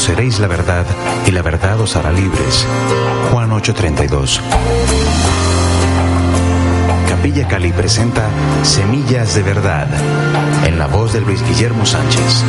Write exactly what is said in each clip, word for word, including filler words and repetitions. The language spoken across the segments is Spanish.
conoceréis la verdad, y la verdad os hará libres. Juan ocho treinta y dos. Capilla Cali presenta Semillas de Verdad, en la voz de Luis Guillermo Sánchez.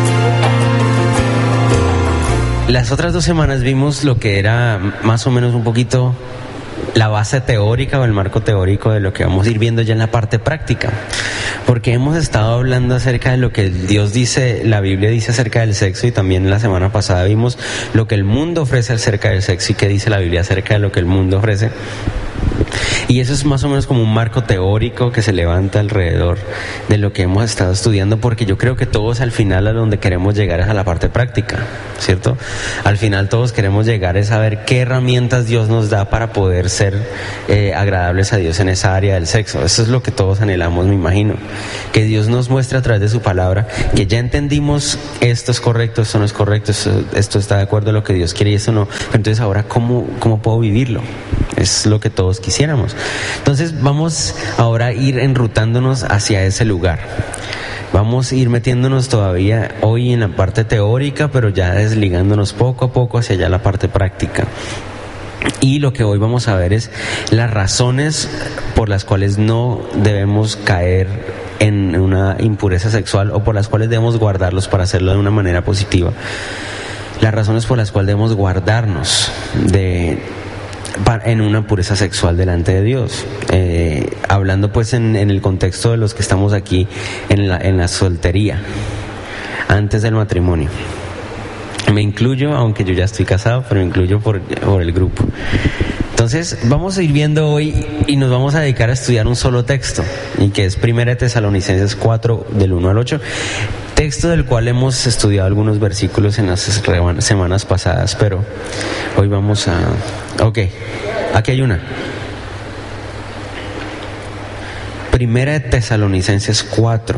Las otras dos semanas vimos lo que era más o menos un poquito la base teórica o el marco teórico de lo que vamos a ir viendo ya en la parte práctica, porque hemos estado hablando acerca de lo que Dios dice, la Biblia dice acerca del sexo, y también la semana pasada vimos lo que el mundo ofrece acerca del sexo y qué dice la Biblia acerca de lo que el mundo ofrece. Y eso es más o menos como un marco teórico que se levanta alrededor de lo que hemos estado estudiando, porque yo creo que todos al final a donde queremos llegar es a la parte práctica, ¿cierto? Al final todos queremos llegar es a ver qué herramientas Dios nos da para poder ser eh, agradables a Dios en esa área del sexo. Eso es lo que todos anhelamos, me imagino. Que Dios nos muestre a través de su palabra que ya entendimos esto es correcto, esto no es correcto, esto, esto está de acuerdo a lo que Dios quiere y esto no. Entonces ahora, ¿cómo, cómo puedo vivirlo? Es lo que todos quisiéramos. Entonces vamos ahora a ir enrutándonos hacia ese lugar. Vamos a ir metiéndonos todavía hoy en la parte teórica, pero ya desligándonos poco a poco hacia allá la parte práctica. Y lo que hoy vamos a ver es las razones por las cuales no debemos caer en una impureza sexual o por las cuales debemos guardarlos para hacerlo de una manera positiva. Las razones por las cuales debemos guardarnos de en una pureza sexual delante de Dios, eh, hablando pues en, en el contexto de los que estamos aquí en la, en la soltería, antes del matrimonio. Me incluyo, aunque yo ya estoy casado, pero me incluyo por, por el grupo. Entonces vamos a ir viendo hoy y nos vamos a dedicar a estudiar un solo texto, y que es Primera de Tesalonicenses cuatro, del uno al ocho, texto del cual hemos estudiado algunos versículos en las semanas pasadas, pero hoy vamos a... Ok, aquí hay una. Primera de Tesalonicenses cuatro.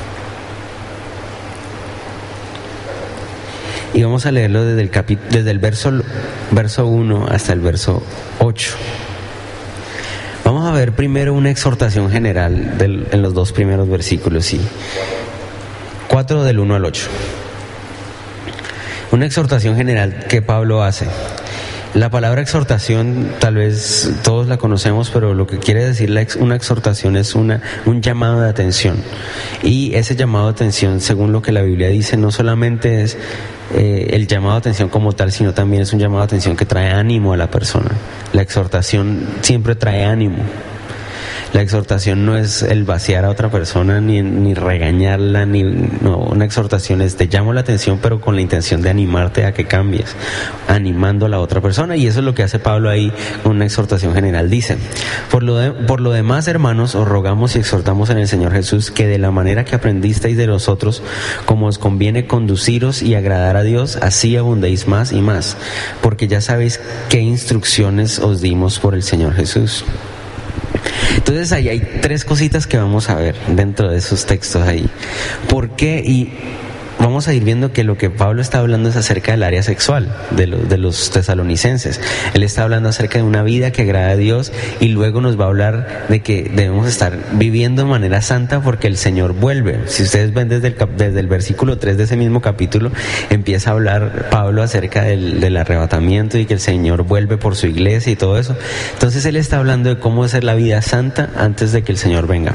Y vamos a leerlo desde el, capi- desde el verso, verso uno hasta el verso ocho. Vamos a ver primero una exhortación general del, en los dos primeros versículos, sí. cuatro del uno al ocho. Una exhortación general que Pablo hace. La palabra exhortación tal vez todos la conocemos, pero lo que quiere decir la ex, una exhortación es una, un llamado de atención. Y ese llamado de atención, según lo que la Biblia dice, no solamente es eh, el llamado de atención como tal, sino también es un llamado de atención que trae ánimo a la persona. La exhortación siempre trae ánimo. La exhortación no es el vaciar a otra persona, ni, ni regañarla, ni no, una exhortación es te llamo la atención, pero con la intención de animarte a que cambies, animando a la otra persona, y eso es lo que hace Pablo ahí con una exhortación general. Dice, por lo, de, por lo demás, hermanos, os rogamos y exhortamos en el Señor Jesús que de la manera que aprendisteis de nosotros, como os conviene conduciros y agradar a Dios, así abundéis más y más, porque ya sabéis qué instrucciones os dimos por el Señor Jesús. Entonces ahí hay tres cositas que vamos a ver dentro de esos textos ahí. ¿Por qué? Y vamos a ir viendo que lo que Pablo está hablando es acerca del área sexual de, lo, de los tesalonicenses. Él está hablando acerca de una vida que agrada a Dios, y luego nos va a hablar de que debemos estar viviendo de manera santa porque el Señor vuelve. Si ustedes ven desde el, desde el versículo tres de ese mismo capítulo, empieza a hablar Pablo acerca del, del arrebatamiento y que el Señor vuelve por su iglesia y todo eso. Entonces él está hablando de cómo hacer la vida santa antes de que el Señor venga.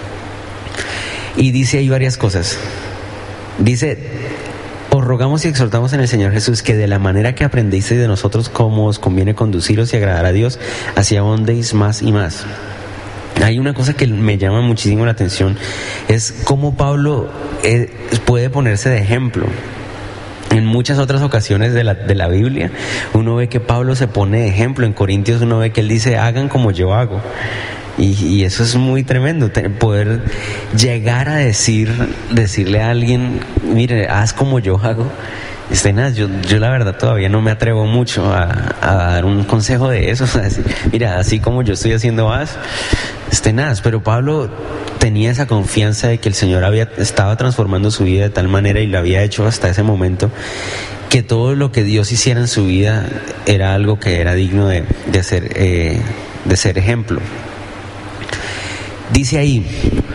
Y dice ahí varias cosas. Dice, os rogamos y exhortamos en el Señor Jesús que de la manera que aprendisteis de nosotros cómo os conviene conduciros y agradar a Dios, así abundéis más y más. Hay una cosa que me llama muchísimo la atención, es cómo Pablo eh, puede ponerse de ejemplo. En muchas otras ocasiones de la, de la Biblia, uno ve que Pablo se pone de ejemplo. En Corintios uno ve que él dice, hagan como yo hago. Y, y eso es muy tremendo, poder llegar a decir, decirle a alguien, mire, haz como yo hago. Este, nada, yo, yo la verdad todavía no me atrevo mucho a, a dar un consejo de eso, o sea, decir, mira, así como yo estoy haciendo, haz. Este, nada, pero Pablo tenía esa confianza de que el Señor había, estaba transformando su vida de tal manera, y lo había hecho hasta ese momento, que todo lo que Dios hiciera en su vida era algo que era digno de, de, ser, eh, de ser ejemplo. Dice ahí,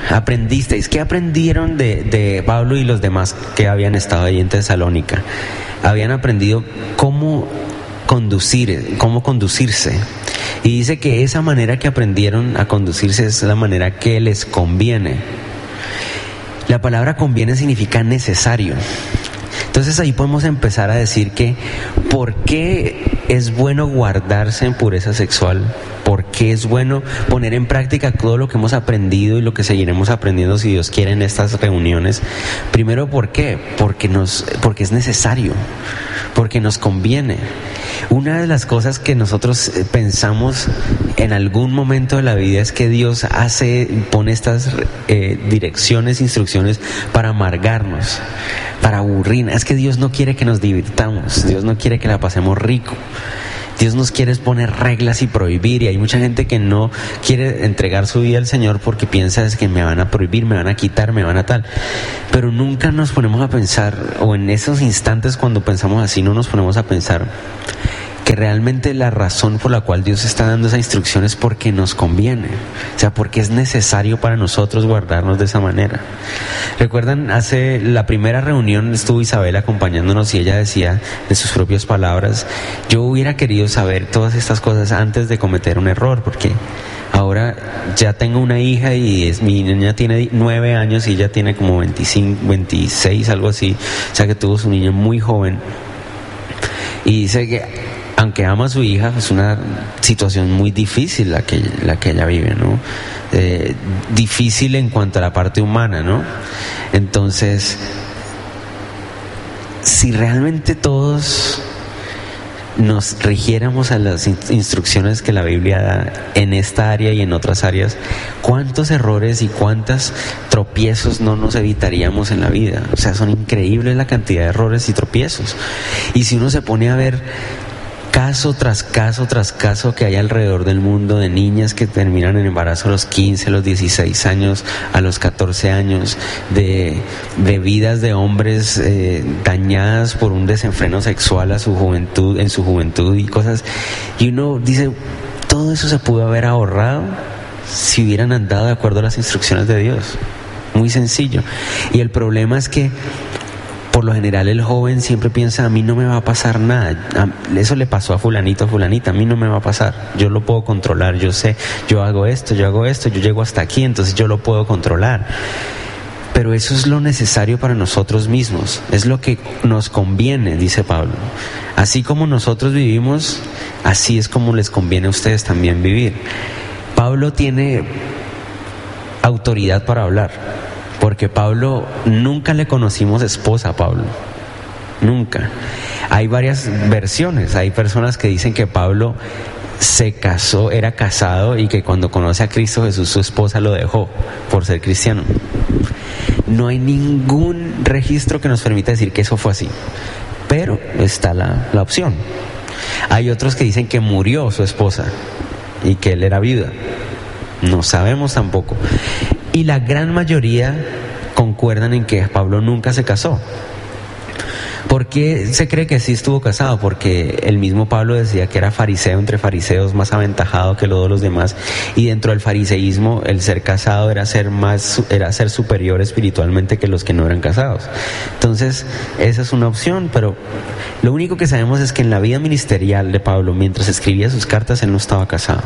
aprendisteis? ¿Qué aprendieron de, de Pablo y los demás que habían estado ahí en Tesalónica? Habían aprendido cómo conducir, cómo conducirse. Y dice que esa manera que aprendieron a conducirse es la manera que les conviene. La palabra conviene significa necesario. Entonces ahí podemos empezar a decir que ¿por qué es bueno guardarse en pureza sexual? ¿Por qué es bueno poner en práctica todo lo que hemos aprendido y lo que seguiremos aprendiendo si Dios quiere en estas reuniones? Primero, ¿por qué? Porque nos, porque es necesario, porque nos conviene. Una de las cosas que nosotros pensamos en algún momento de la vida es que Dios hace, pone estas eh, direcciones, instrucciones para amargarnos, para aburrirnos. Es que Dios no quiere que nos divirtamos, Dios no quiere que la pasemos rico. Dios nos quiere poner reglas y prohibir, y hay mucha gente que no quiere entregar su vida al Señor porque piensa es que me van a prohibir, me van a quitar, me van a tal. Pero nunca nos ponemos a pensar, o en esos instantes cuando pensamos así, no nos ponemos a pensar que realmente la razón por la cual Dios está dando esa instrucción es porque nos conviene, o sea, porque es necesario para nosotros guardarnos de esa manera. Recuerdan, hace la primera reunión estuvo Isabel acompañándonos y ella decía de sus propias palabras: yo hubiera querido saber todas estas cosas antes de cometer un error, porque ahora ya tengo una hija y es, mi niña tiene nueve años y ella tiene como veinticinco, veintiséis, algo así, o sea que tuvo su niña muy joven. Y dice que aunque ama a su hija, es una situación muy difícil la que, la que ella vive, ¿no? Eh, difícil en cuanto a la parte humana, ¿no? Entonces, si realmente todos nos rigiéramos a las instrucciones que la Biblia da en esta área y en otras áreas, ¿cuántos errores y cuántos tropiezos no nos evitaríamos en la vida? O sea, son increíbles la cantidad de errores y tropiezos. Y si uno se pone a ver caso tras caso tras caso que hay alrededor del mundo de niñas que terminan en embarazo a los quince, a los dieciséis años, a los catorce años, de, de vidas de hombres eh, dañadas por un desenfreno sexual a su juventud, en su juventud y cosas, y uno dice, todo eso se pudo haber ahorrado si hubieran andado de acuerdo a las instrucciones de Dios. Muy sencillo. Y el problema es que por lo general el joven siempre piensa, a mí no me va a pasar nada, eso le pasó a fulanito, a fulanita, a mí no me va a pasar, yo lo puedo controlar, yo sé, yo hago esto, yo hago esto, yo llego hasta aquí, entonces yo lo puedo controlar. Pero eso es lo necesario para nosotros mismos, es lo que nos conviene, dice Pablo. Así como nosotros vivimos, así es como les conviene a ustedes también vivir. Pablo tiene autoridad para hablar, porque Pablo, nunca le conocimos esposa a Pablo, nunca. Hay varias versiones, hay personas que dicen que Pablo se casó, era casado y que cuando conoce a Cristo Jesús su esposa lo dejó por ser cristiano. No hay ningún registro que nos permita decir que eso fue así, pero está la, la opción. Hay otros que dicen que murió su esposa y que él era viuda, no sabemos tampoco. Y la gran mayoría concuerdan en que Pablo nunca se casó. ¿Por qué se cree que sí estuvo casado? Porque el mismo Pablo decía que era fariseo entre fariseos, más aventajado que todos los demás, y dentro del fariseísmo el ser casado era ser más, era ser superior espiritualmente que los que no eran casados. Entonces esa es una opción, pero lo único que sabemos es que en la vida ministerial de Pablo, mientras escribía sus cartas, él no estaba casado.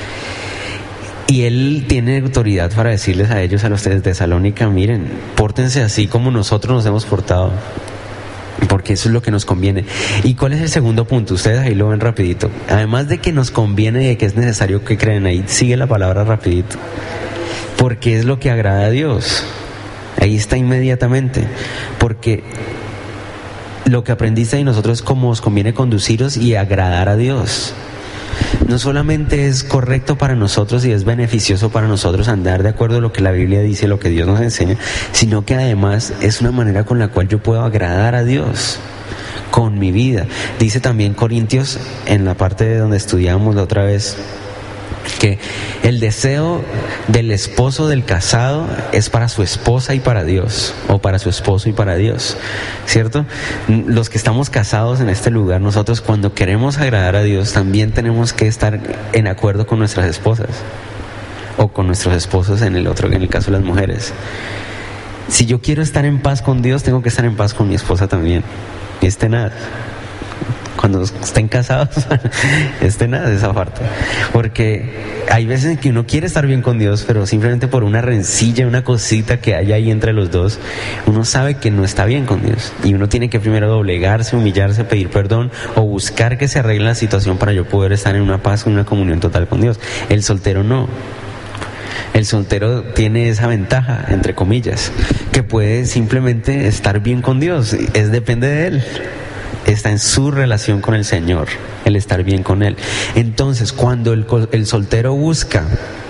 Y él tiene autoridad para decirles a ellos, a los de Tesalónica, miren, pórtense así como nosotros nos hemos portado, porque eso es lo que nos conviene. ¿Y cuál es el segundo punto? Ustedes ahí lo ven rapidito. Además de que nos conviene y de que es necesario que creen, ahí sigue la palabra rapidito, porque es lo que agrada a Dios. Ahí está inmediatamente, porque lo que aprendiste de nosotros es cómo os conviene conduciros y agradar a Dios. No solamente es correcto para nosotros y es beneficioso para nosotros andar de acuerdo a lo que la Biblia dice, lo que Dios nos enseña, sino que además es una manera con la cual yo puedo agradar a Dios con mi vida. Dice también Corintios, en la parte de donde estudiamos la otra vez, que el deseo del esposo del casado es para su esposa y para Dios, o para su esposo y para Dios, ¿cierto? Los que estamos casados en este lugar, nosotros cuando queremos agradar a Dios también tenemos que estar en acuerdo con nuestras esposas, o con nuestros esposos en el otro, en el caso de las mujeres. Si yo quiero estar en paz con Dios, tengo que estar en paz con mi esposa también. Y es tenaz. Cuando estén casados, es tenaz esa parte. Porque hay veces en que uno quiere estar bien con Dios, pero simplemente por una rencilla, una cosita que hay ahí entre los dos, uno sabe que no está bien con Dios. Y uno tiene que primero doblegarse, humillarse, pedir perdón o buscar que se arregle la situación para yo poder estar en una paz, en una comunión total con Dios. El soltero no. El soltero tiene esa ventaja, entre comillas, que puede simplemente estar bien con Dios. Es depende de él. Está en su relación con el Señor, el estar bien con Él. Entonces, cuando el, el soltero busca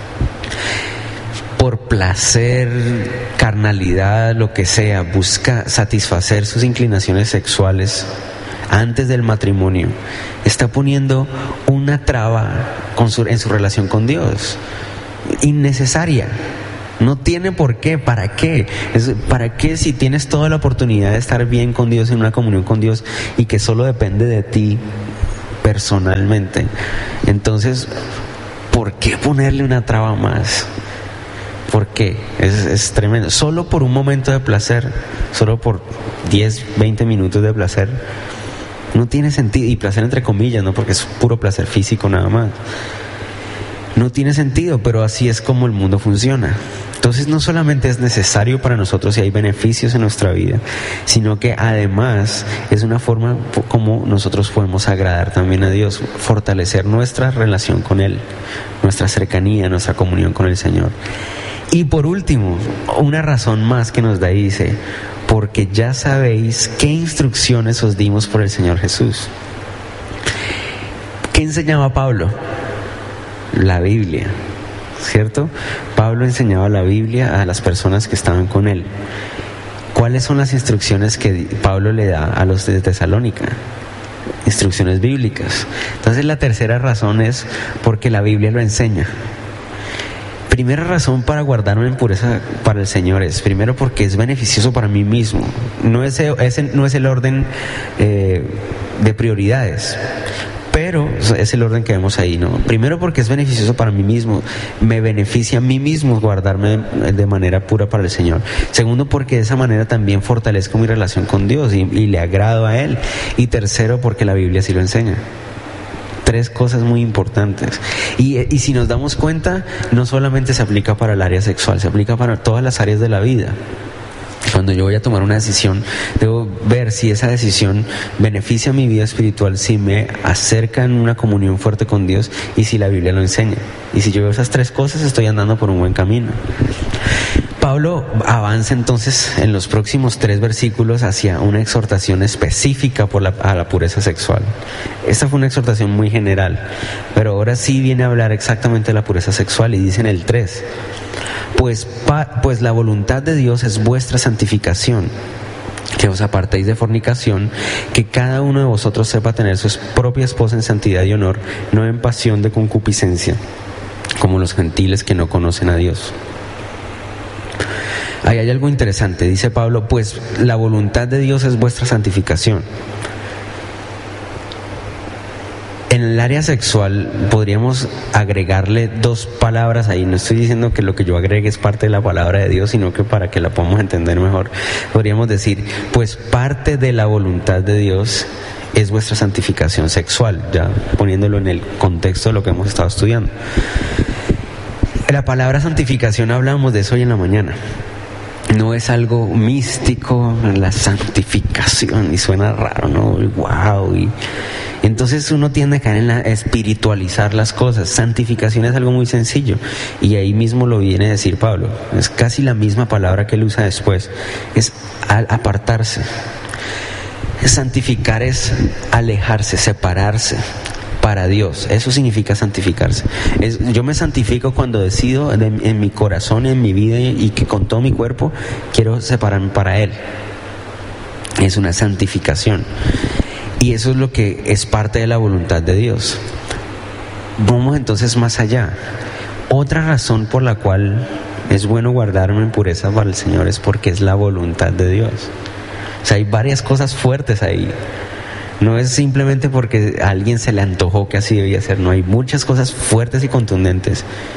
por placer, carnalidad, lo que sea, busca satisfacer sus inclinaciones sexuales antes del matrimonio, está poniendo una traba con su, en su relación con Dios, innecesaria. No tiene por qué, ¿para qué? Es, ¿para qué si tienes toda la oportunidad de estar bien con Dios, en una comunión con Dios, y que solo depende de ti personalmente? Entonces, ¿por qué ponerle una traba más? ¿Por qué? Es, es tremendo. Solo por un momento de placer, solo por diez, veinte minutos de placer, no tiene sentido. Y placer entre comillas, ¿no? Porque es puro placer físico nada más. No tiene sentido, pero así es como el mundo funciona. Entonces no solamente es necesario para nosotros y hay beneficios en nuestra vida, sino que además es una forma como nosotros podemos agradar también a Dios, fortalecer nuestra relación con Él, nuestra cercanía, nuestra comunión con el Señor. Y por último, una razón más que nos da y dice, porque ya sabéis qué instrucciones os dimos por el Señor Jesús. ¿Qué enseñaba Pablo? La Biblia, ¿cierto? Pablo enseñaba la Biblia a las personas que estaban con él. ¿Cuáles son las instrucciones que Pablo le da a los de Tesalónica? Instrucciones bíblicas. Entonces la tercera razón es porque la Biblia lo enseña. Primera razón para guardarme en pureza para el Señor es, primero, porque es beneficioso para mí mismo. No es, ese no es el orden eh, de prioridades, pero es el orden que vemos ahí, ¿no? Primero, porque es beneficioso para mí mismo, me beneficia a mí mismo guardarme de, de manera pura para el Señor. Segundo, porque de esa manera también fortalezco mi relación con Dios y, y le agrado a Él. Y tercero, porque la Biblia sí lo enseña. Tres cosas muy importantes. Y, y si nos damos cuenta, no solamente se aplica para el área sexual, se aplica para todas las áreas de la vida. Cuando yo voy a tomar una decisión, debo ver si esa decisión beneficia mi vida espiritual, si me acerca en una comunión fuerte con Dios y si la Biblia lo enseña. Y si yo veo esas tres cosas, estoy andando por un buen camino. Pablo avanza entonces en los próximos tres versículos hacia una exhortación específica por la, a la pureza sexual. Esta fue una exhortación muy general, pero ahora sí viene a hablar exactamente de la pureza sexual y dice en el tres, pues, pa, pues la voluntad de Dios es vuestra santificación, que os apartéis de fornicación, que cada uno de vosotros sepa tener su propia esposa en santidad y honor, no en pasión de concupiscencia, como los gentiles que no conocen a Dios. Ahí hay algo interesante, dice Pablo, pues la voluntad de Dios es vuestra santificación. En el área sexual podríamos agregarle dos palabras ahí. No estoy diciendo que lo que yo agregue es parte de la palabra de Dios, sino que para que la podamos entender mejor, podríamos decir, pues parte de la voluntad de Dios es vuestra santificación sexual, ya poniéndolo en el contexto de lo que hemos estado estudiando. La palabra santificación, hablamos de eso hoy en la mañana. No es algo místico, la santificación, y suena raro, ¿no? Wow, y entonces uno tiende a caer en la espiritualizar las cosas. Santificación es algo muy sencillo, y ahí mismo lo viene a decir Pablo. Es casi la misma palabra que él usa después. Es apartarse. Santificar es alejarse, separarse para Dios. Eso significa santificarse. Es, yo me santifico cuando decido de, en mi corazón, en mi vida, y que con todo mi cuerpo quiero separarme para Él. Es una santificación. Y eso es lo que es parte de la voluntad de Dios. Vamos entonces más allá. Otra razón por la cual es bueno guardarme en pureza para el Señor es porque es la voluntad de Dios. O sea, hay varias cosas fuertes ahí. No es simplemente porque a alguien se le antojó que así debía ser, no, hay muchas cosas fuertes y contundentes.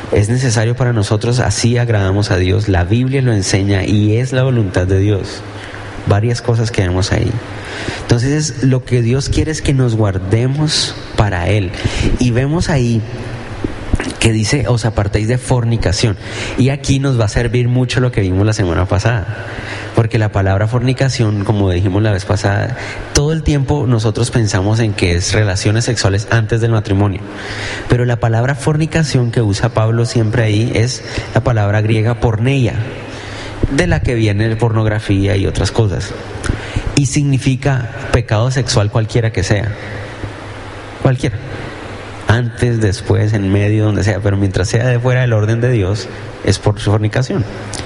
Es necesario para nosotros, así agradamos a Dios. La Biblia lo enseña y es la voluntad de Dios. Varias cosas que vemos ahí. Entonces, lo que Dios quiere es que nos guardemos para Él. Y vemos ahí que dice, os apartéis de fornicación. Y aquí nos va a servir mucho lo que vimos la semana pasada. Porque la palabra fornicación, como dijimos la vez pasada, todo el tiempo nosotros pensamos en que es relaciones sexuales antes del matrimonio. Pero la palabra fornicación que usa Pablo siempre ahí es la palabra griega porneia, de la que viene la pornografía y otras cosas. Y significa pecado sexual cualquiera que sea. Cualquiera. Antes, después, en medio, donde sea. Pero mientras sea de fuera del orden de Dios, es por su fornicación.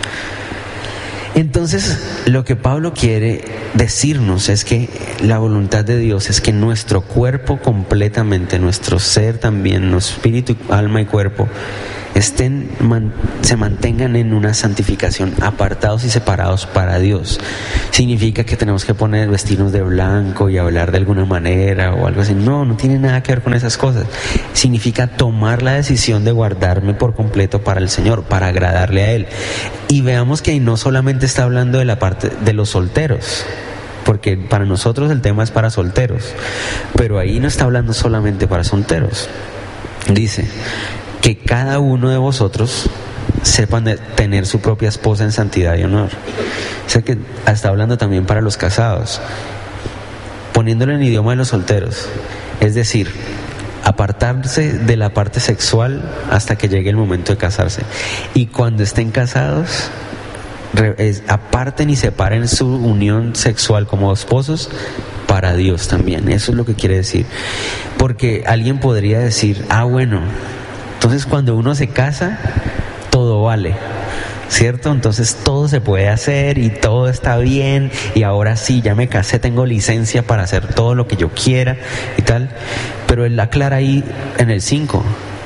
Entonces, lo que Pablo quiere decirnos es que la voluntad de Dios es que nuestro cuerpo completamente, nuestro ser también, nuestro espíritu, alma y cuerpo, estén, man, se mantengan en una santificación, apartados y separados para Dios. Significa que tenemos que poner, vestirnos de blanco y hablar de alguna manera o algo así. No, no tiene nada que ver con esas cosas. Significa tomar la decisión de guardarme por completo para el Señor, para agradarle a Él. Y veamos que no solamente está hablando de la parte de los solteros, porque para nosotros el tema es para solteros, pero ahí no está hablando solamente para solteros. Dice que cada uno de vosotros sepan de tener su propia esposa en santidad y honor. O sea que está hablando también para los casados, poniéndolo en idioma de los solteros, es decir, apartarse de la parte sexual hasta que llegue el momento de casarse. Y cuando estén casados, es, aparten y separen su unión sexual como esposos para Dios también. Eso es lo que quiere decir. Porque alguien podría decir, ah bueno, entonces cuando uno se casa, todo vale, ¿cierto? Entonces todo se puede hacer y todo está bien y ahora sí, ya me casé, tengo licencia para hacer todo lo que yo quiera y tal. Pero él aclara ahí en el cinco,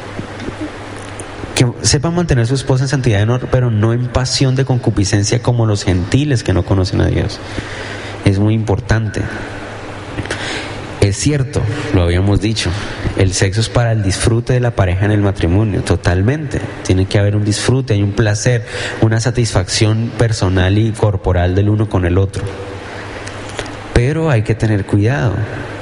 que sepan mantener su esposa en santidad y honor, pero no en pasión de concupiscencia como los gentiles que no conocen a Dios. Es muy importante. Es cierto, lo habíamos dicho, el sexo es para el disfrute de la pareja en el matrimonio, totalmente. Tiene que haber un disfrute, hay un placer, una satisfacción personal y corporal del uno con el otro. Pero hay que tener cuidado.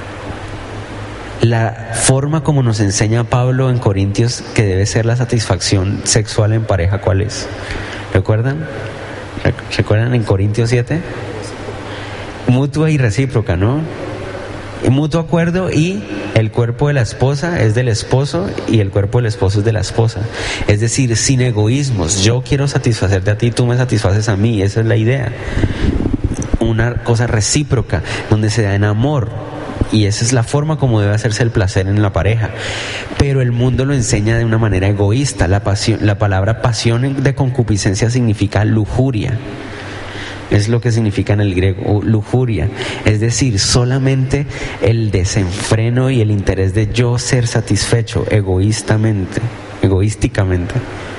La forma como nos enseña Pablo en Corintios que debe ser la satisfacción sexual en pareja, ¿cuál es? ¿Recuerdan? ¿Recuerdan en Corintios siete? Mutua y recíproca, ¿no? Mutuo acuerdo, y el cuerpo de la esposa es del esposo y el cuerpo del esposo es de la esposa. Es decir, sin egoísmos. Yo quiero satisfacerte a ti, tú me satisfaces a mí. Esa es la idea. Una cosa recíproca, donde se da en amor. Y esa es la forma como debe hacerse el placer en la pareja. Pero el mundo lo enseña de una manera egoísta. La pasión, la palabra pasión de concupiscencia significa lujuria. Es lo que significa en el griego, lujuria. Es decir, solamente el desenfreno y el interés de yo ser satisfecho egoístamente, egoísticamente.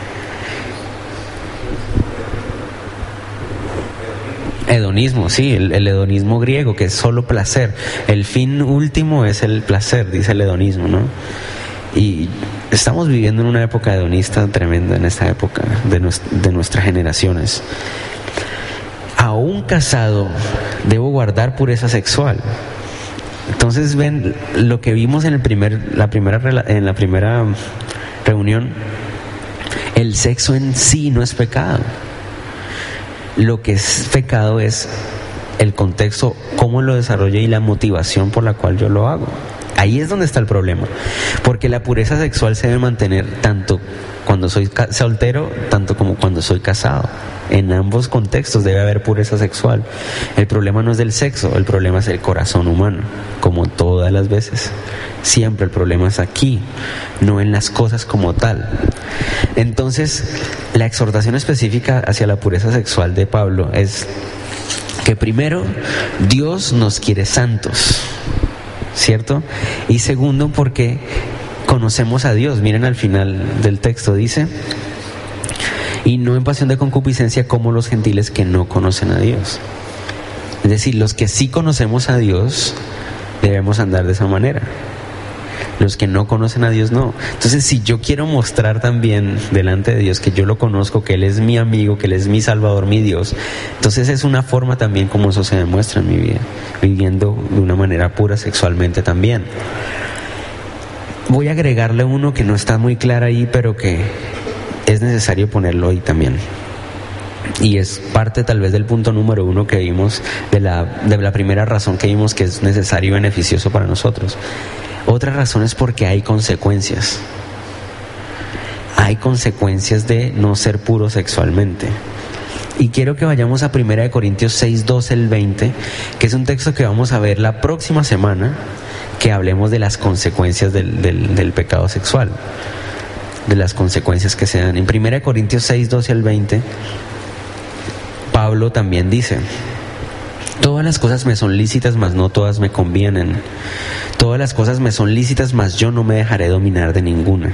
Hedonismo, sí, el, el hedonismo griego, que es solo placer. El fin último es el placer, dice el hedonismo, ¿no? Y estamos viviendo en una época hedonista tremenda, en esta época de, nuest- de nuestras generaciones. Aún casado, debo guardar pureza sexual. Entonces ven lo que vimos en el primer, la primera, en la primera reunión. El sexo en sí no es pecado. Lo que es pecado es el contexto, cómo lo desarrollé y la motivación por la cual yo lo hago. Ahí es donde está el problema, porque la pureza sexual se debe mantener tanto cuando soy soltero, tanto como cuando soy casado. En ambos contextos debe haber pureza sexual. El problema no es del sexo, el problema es el corazón humano, como todas las veces. Siempre el problema es aquí, no en las cosas como tal. Entonces, la exhortación específica hacia la pureza sexual de Pablo es que primero, Dios nos quiere santos, ¿cierto? Y segundo, porque conocemos a Dios. Miren al final del texto, dice: y no en pasión de concupiscencia como los gentiles que no conocen a Dios. Es decir, los que sí conocemos a Dios debemos andar de esa manera. Los que no conocen a Dios no. Entonces, si yo quiero mostrar también delante de Dios que yo lo conozco, que Él es mi amigo, que Él es mi Salvador, mi Dios, entonces es una forma también como eso se demuestra en mi vida, viviendo de una manera pura sexualmente también. Voy a agregarle uno que no está muy claro ahí, pero que es necesario ponerlo ahí también. Y es parte tal vez del punto número uno que vimos, de la, de la primera razón que vimos que es necesario y beneficioso para nosotros. Otra razón es porque hay consecuencias. Hay consecuencias de no ser puro sexualmente. Y quiero que vayamos a primera de Corintios seis, doce al veinte, que es un texto que vamos a ver la próxima semana, que hablemos de las consecuencias del, del, del pecado sexual, de las consecuencias que se dan. En primera de Corintios seis, doce al veinte, Pablo también dice: todas las cosas me son lícitas, mas no todas me convienen. Todas las cosas me son lícitas, mas yo no me dejaré dominar de ninguna.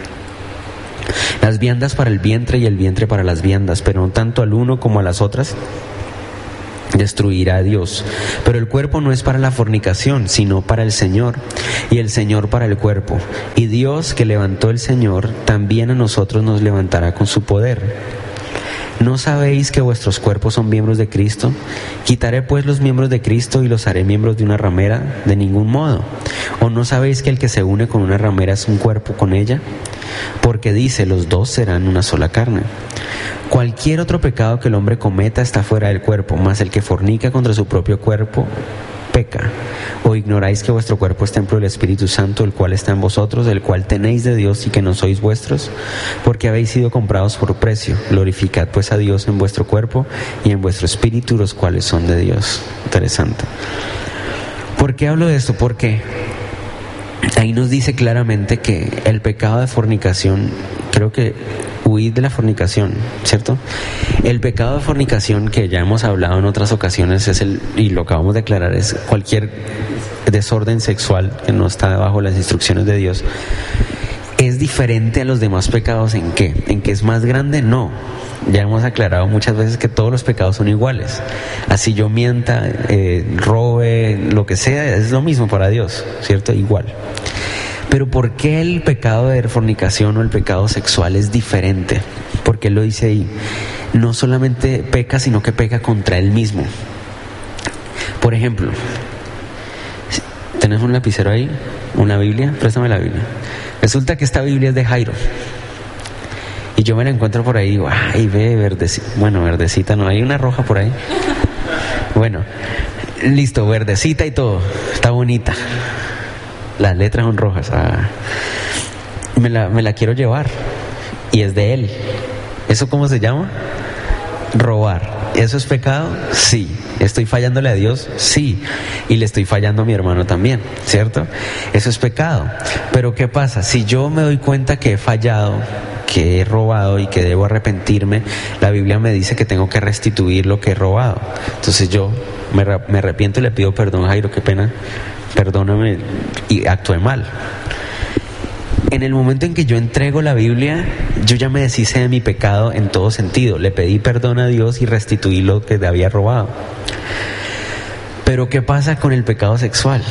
Las viandas para el vientre y el vientre para las viandas, pero no tanto al uno como a las otras destruirá a Dios. Pero el cuerpo no es para la fornicación, sino para el Señor, y el Señor para el cuerpo. Y Dios, que levantó el Señor, también a nosotros nos levantará con su poder. ¿No sabéis que vuestros cuerpos son miembros de Cristo? ¿Quitaré pues los miembros de Cristo y los haré miembros de una ramera? De ningún modo. ¿O no sabéis que el que se une con una ramera es un cuerpo con ella? Porque dice, los dos serán una sola carne. Cualquier otro pecado que el hombre cometa está fuera del cuerpo, mas el que fornica contra su propio cuerpo peca. ¿O ignoráis que vuestro cuerpo es templo del Espíritu Santo, el cual está en vosotros, el cual tenéis de Dios y que no sois vuestros? Porque habéis sido comprados por precio. Glorificad pues a Dios en vuestro cuerpo y en vuestro espíritu, los cuales son de Dios. Interesante. ¿Por qué hablo de esto? Porque ahí nos dice claramente que el pecado de fornicación, creo que huid de la fornicación, ¿cierto? El pecado de fornicación, que ya hemos hablado en otras ocasiones, es el, y lo acabamos de aclarar, es cualquier desorden sexual que no está bajo las instrucciones de Dios. ¿Es diferente a los demás pecados en qué? ¿En qué es más grande? No. Ya hemos aclarado muchas veces que todos los pecados son iguales. Así yo mienta, eh, robe, lo que sea, es lo mismo para Dios, ¿cierto? Igual. Pero ¿por qué el pecado de fornicación o el pecado sexual es diferente? Porque Él lo dice ahí. No solamente peca, sino que peca contra Él mismo. Por ejemplo, ¿tenés un lapicero ahí? ¿Una Biblia? Préstame la Biblia. Resulta que esta Biblia es de Jairo. Y yo me la encuentro por ahí y digo, ay, ve, verdecita. Bueno, verdecita no, hay una roja por ahí. Bueno, listo, verdecita y todo. Está bonita. Las letras son rojas. Ah. Me la, me la quiero llevar. Y es de Él. ¿Eso cómo se llama? Robar. ¿Eso es pecado? Sí. ¿Estoy fallándole a Dios? Sí. Y le estoy fallando a mi hermano también, ¿cierto? Eso es pecado. Pero ¿qué pasa? Si yo me doy cuenta que he fallado, que he robado y que debo arrepentirme, la Biblia me dice que tengo que restituir lo que he robado. Entonces yo me, me arrepiento y le pido perdón, Jairo, qué pena, perdóname, y actué mal. En el momento en que yo entrego la Biblia, yo ya me deshice de mi pecado en todo sentido. Le pedí perdón a Dios y restituí lo que había robado. Pero ¿qué pasa con el pecado sexual?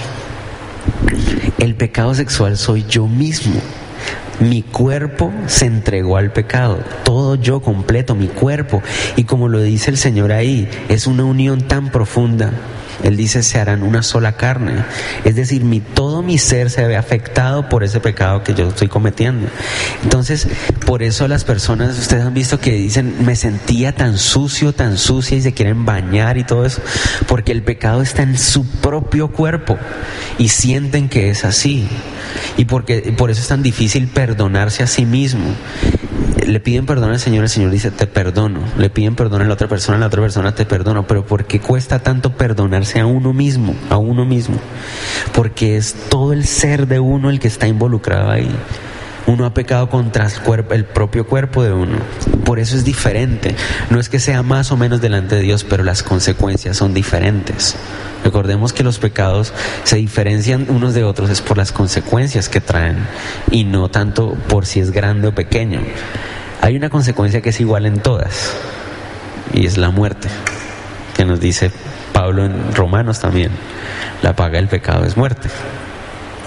El pecado sexual soy yo mismo. Mi cuerpo se entregó al pecado, todo yo completo, mi cuerpo. Y como lo dice el Señor ahí, es una unión tan profunda. Él dice, se harán una sola carne. Es decir, mi, todo mi ser se ve afectado por ese pecado que yo estoy cometiendo. Entonces, por eso las personas, ustedes han visto que dicen, me sentía tan sucio, tan sucia, y se quieren bañar y todo eso, porque el pecado está en su propio cuerpo y sienten que es así. Y porque, por eso es tan difícil perdonarse a sí mismo. Le piden perdón al Señor, el Señor dice, te perdono. Le piden perdón a la otra persona, la otra persona, te perdono. Pero ¿por qué cuesta tanto perdonarse a uno mismo? A uno mismo. Porque es todo el ser de uno el que está involucrado ahí. Uno ha pecado contra el, cuerpo, el propio cuerpo de uno. Por eso es diferente. No es que sea más o menos delante de Dios, pero las consecuencias son diferentes. Recordemos que los pecados se diferencian unos de otros es por las consecuencias que traen y no tanto por si es grande o pequeño. Hay una consecuencia que es igual en todas y es la muerte, que nos dice Pablo en Romanos también. La paga del pecado es muerte.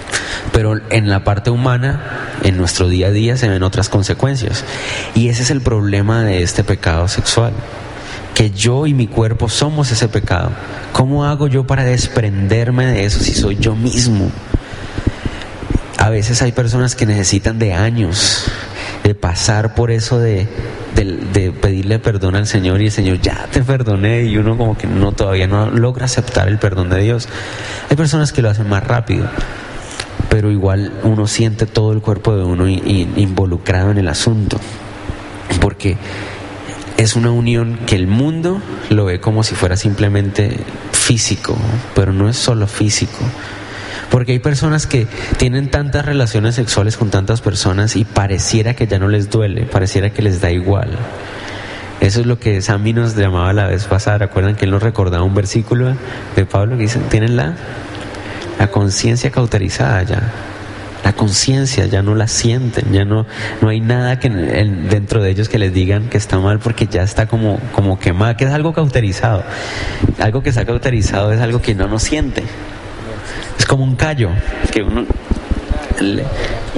Pero en la parte humana, en nuestro día a día, se ven otras consecuencias. Y ese es el problema de este pecado sexual. Que yo y mi cuerpo somos ese pecado. ¿Cómo hago yo para desprenderme de eso si soy yo mismo? A veces hay personas que necesitan de años de pasar por eso de, de, de pedirle perdón al Señor, y el Señor ya te perdoné, y uno como que no todavía no logra aceptar el perdón de Dios. Hay personas que lo hacen más rápido, pero igual uno siente todo el cuerpo de uno in, in, involucrado en el asunto, porque es una unión que el mundo lo ve como si fuera simplemente físico, pero no es solo físico. Porque hay personas que tienen tantas relaciones sexuales con tantas personas y pareciera que ya no les duele, pareciera que les da igual. Eso es lo que Sammy nos llamaba la vez pasada. ¿Recuerdan que él nos recordaba un versículo de Pablo que dice, tienen la, la conciencia cauterizada ya? La conciencia ya no la sienten, ya no, no hay nada que en, dentro de ellos que les digan que está mal, porque ya está como, como quemada, que es algo cauterizado. Algo que está cauterizado es algo que no nos siente. Es como un callo, que uno le,